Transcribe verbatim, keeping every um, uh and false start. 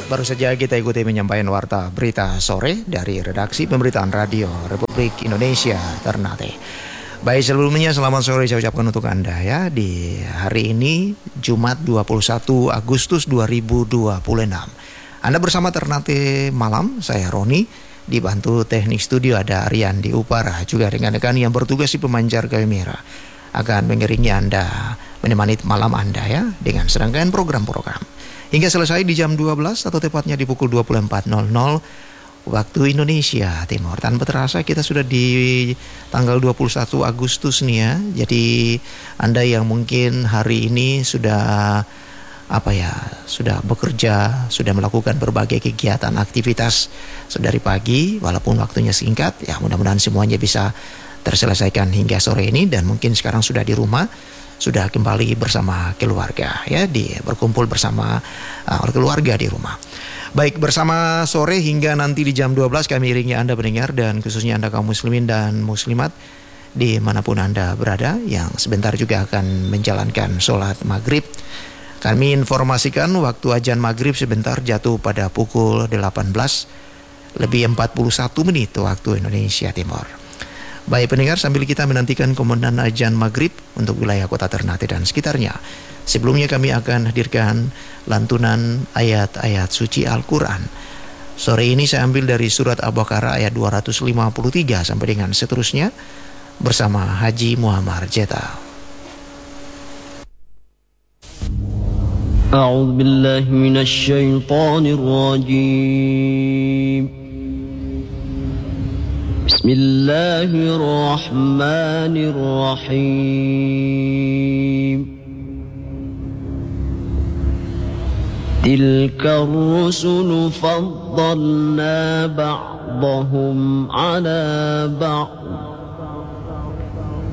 Baru saja kita ikuti penyampaian warta berita sore dari redaksi pemberitaan Radio Republik Indonesia Ternate. Baik, sebelumnya selamat sore saya ucapkan untuk Anda ya di hari ini Jumat dua puluh satu Agustus dua ribu dua puluh enam. Anda bersama Ternate Malam, saya Roni, dibantu teknik studio ada Rian di Upara, juga dengan rekan yang bertugas di pemancar kayu merah akan mengiringi Anda, menemani malam Anda ya dengan serangkaian program-program hingga selesai di jam dua belas atau tepatnya di pukul dua puluh empat nol nol waktu Indonesia Timur. Tanpa terasa kita sudah di tanggal dua puluh satu Agustus nih ya. Jadi Anda yang mungkin hari ini sudah apa ya, sudah bekerja, sudah melakukan berbagai kegiatan aktivitas dari pagi, walaupun waktunya singkat, ya mudah-mudahan semuanya bisa terselesaikan hingga sore ini, dan mungkin sekarang sudah di rumah, sudah kembali bersama keluarga ya, di berkumpul bersama uh, keluarga di rumah. Baik, bersama sore hingga nanti di jam dua belas kami iringi Anda pendengar, dan khususnya Anda kaum muslimin dan muslimat dimanapun Anda berada yang sebentar juga akan menjalankan sholat maghrib. Kami informasikan waktu azan maghrib sebentar jatuh pada pukul delapan belas lebih empat puluh satu menit waktu Indonesia Timur. Baik pendengar, sambil kita menantikan komandan azan maghrib untuk wilayah kota Ternate dan sekitarnya, sebelumnya kami akan hadirkan lantunan ayat-ayat suci Al-Quran. Sore ini saya ambil dari surat Al-Baqarah ayat dua ratus lima puluh tiga sampai dengan seterusnya bersama Haji Muhammad Jeta. A'udzu billahi minasy syaithanir rajim. Bismillahirrahmanirrahim. Tilka ar-rusulu faddalna ba'dahum 'ala ba'd.